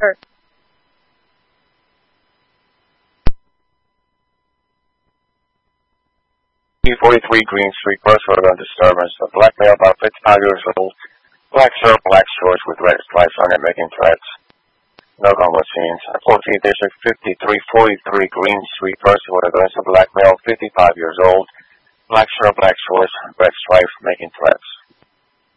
her. 43 Green Street, Crossroad on disturbance. A black male about 55 years old. Black shirt, black shorts with red stripes on it, making threats. No gun was seen. 14th District, 5343 Green Street, Crossroad against a black male, 55 years old. Black shirt, black shorts, red stripes, making threats.